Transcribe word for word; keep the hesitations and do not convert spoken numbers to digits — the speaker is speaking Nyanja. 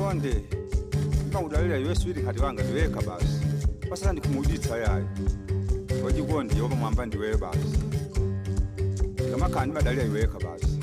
Konde ngikudalira iwe swiri khati wanga ndiweka basi pasana ndikumuditsa yayi wajikonde yoba mwamba ndiwe basi ngamakhani badalira iweka basi